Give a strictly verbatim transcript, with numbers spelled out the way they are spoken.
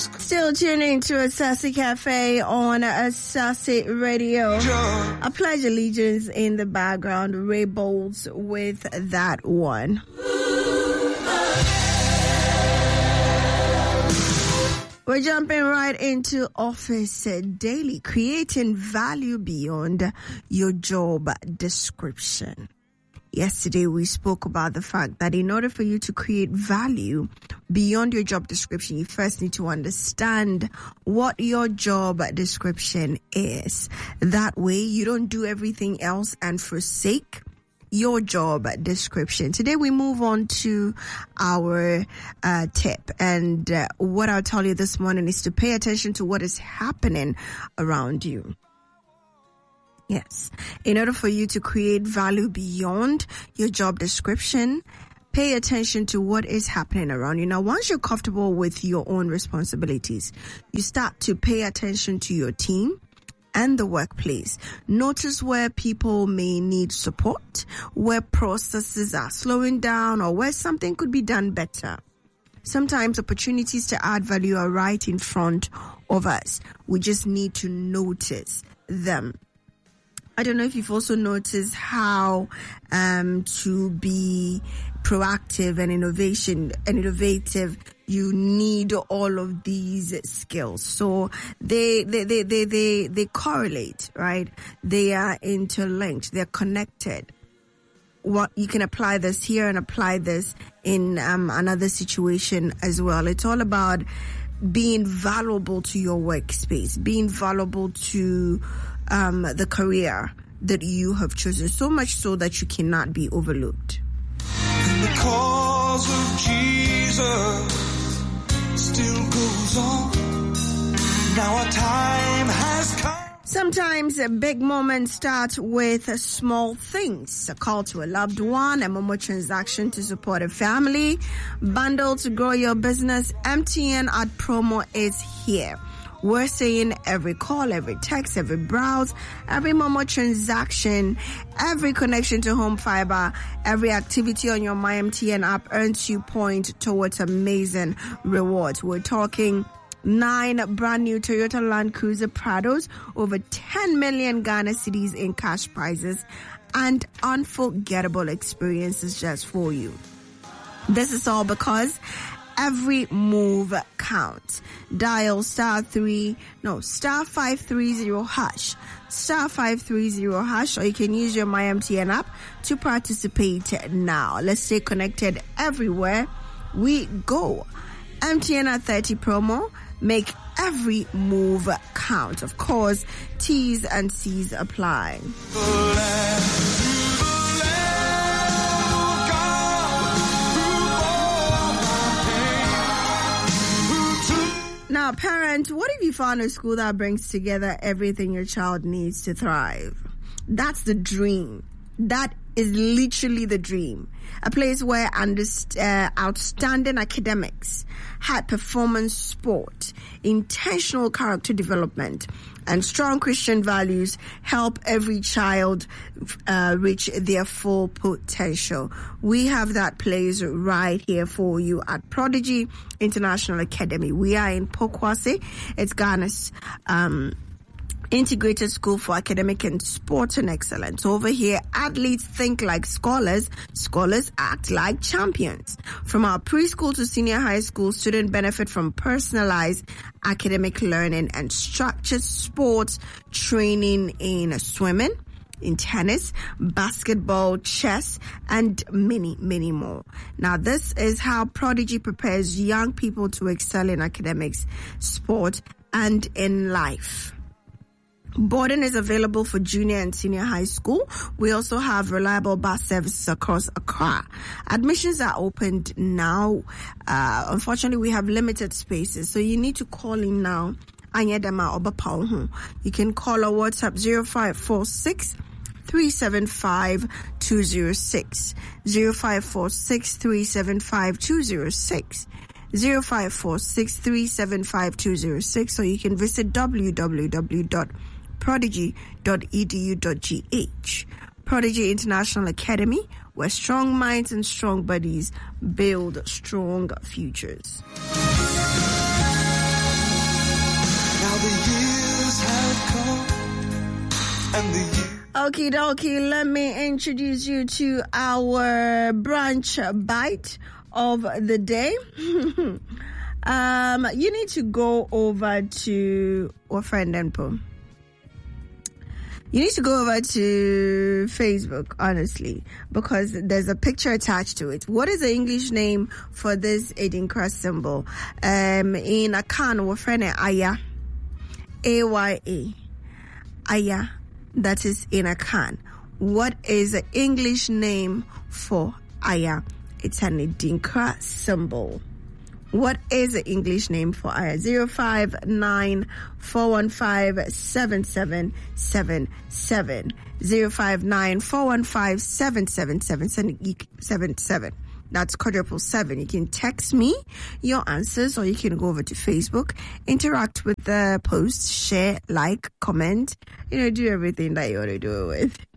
ask. Still tuning to a Sassy Cafe on a Sassy Radio. I pledge allegiance in the background. Ray Bowles with that one. We're jumping right into Office Daily, creating value beyond your job description. Yesterday, we spoke about the fact that in order for you to create value beyond your job description, you first need to understand what your job description is. That way, you don't do everything else and forsake your job description. Today, we move on to our uh, tip. And uh, what I'll tell you this morning is to pay attention to what is happening around you. Yes. In order for you to create value beyond your job description, pay attention to what is happening around you. Now, once you're comfortable with your own responsibilities, you start to pay attention to your team and the workplace. Notice where people may need support, where processes are slowing down, or where something could be done better. Sometimes opportunities to add value are right in front of us. We just need to notice them. I don't know if you've also noticed how um, to be proactive and innovation and innovative, you need all of these skills. So they they they they they, they correlate, right? They are interlinked. They're connected. What you can apply this here and apply this in um, another situation as well. It's all about being valuable to your workspace, being valuable to um, the career that you have chosen, so much so that you cannot be overlooked. And the cause of Jesus still goes on. Now our time has come. Sometimes uh, big moments start with uh, small things. A call to a loved one, a Momo transaction to support a family, bundle to grow your business. M T N ad promo is here. We're saying every call, every text, every browse, every Momo transaction, every connection to home fiber, every activity on your My M T N app earns you points towards amazing rewards. We're talking nine brand new Toyota Land Cruiser Prados, over ten million Ghana cedis in cash prizes, and unforgettable experiences just for you. This is all because every move counts. Dial star three, no, star five three zero hash, star five three zero hash, or you can use your My M T N app to participate now. Let's stay connected everywhere we go. M T N at thirty promo. Make every move count. Of course, T's and C's apply. Now, parent, what if you found a school that brings together everything your child needs to thrive? That's the dream. That is literally the dream. A place where underst- uh, outstanding academics, high performance sport, intentional character development, and strong Christian values help every child uh, reach their full potential. We have that place right here for you at Prodigy International Academy. We are in Pokwase. It's Ghana's um integrated school for academic and sports and excellence. Over here, athletes think like scholars, scholars act like champions. From our preschool to senior high school, students benefit from personalized academic learning and structured sports training in swimming, in tennis, basketball, chess, and many, many more. Now, this is how Prodigy prepares young people to excel in academics, sport, and in life. Boarding is available for junior and senior high school. We also have reliable bus services across Accra. Admissions are opened now. Uh, unfortunately, we have limited spaces, so you need to call in now. You can call or WhatsApp zero five four six three seven five two zero six, zero five four six three seven five two zero six. zero five four six three seven five two zero six, or you can visit w w w dot prodigy dot e d u dot g h. Prodigy International Academy, where strong minds and strong bodies build strong futures. and the year. Okie dokie, let me introduce you to our brunch bite of the day. um, you need to go over to our friend Enpo. You need to go over to Facebook, honestly, because there's a picture attached to it. What is the English name for this Adinkra symbol? Um, in Akan, our friend Aya, A Y A, Aya. That is in Akan. What is the English name for Aya? It's an Adinkra symbol. What is the English name for Aya? zero five nine four one five seven seven seven seven. zero five nine four one five seven seven seven seven. That's quadruple seven. You can text me your answers, or you can go over to Facebook, interact with the post, share, like, comment, you know, do everything that you want to do it with.